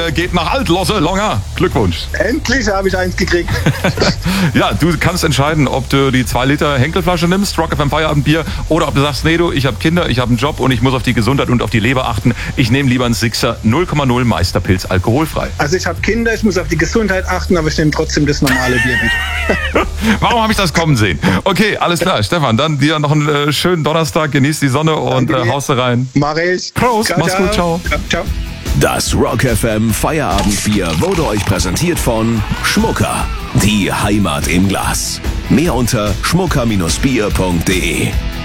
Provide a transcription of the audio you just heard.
geht nach Altlosse, Longer. Glückwunsch. Endlich habe ich eins gekriegt. Ja, du kannst entscheiden, ob du die 2 Liter Henkelflasche nimmst, Rock FM Feierabendbier, oder ob du sagst, nee, ich habe Kinder, ich habe einen Job und ich muss auf die Gesundheit und auf die Leber achten. Ich nehme lieber einen Sixer 0,0 Meisterpilz alkoholfrei. Also ich habe Kinder, ich muss auf die Gesundheit achten, aber ich nehme trotzdem das normale Bier mit. Warum habe ich das kommen sehen? Okay, alles klar, Stefan, dann dir noch einen schönen Donnerstag, genieß die Sonne und haust rein. Mach ich. Prost, mach's gut, ciao. Ciao. Das Rock FM Feierabendbier wurde euch präsentiert von Schmucker. Die Heimat im Glas. Mehr unter schmucker-bier.de.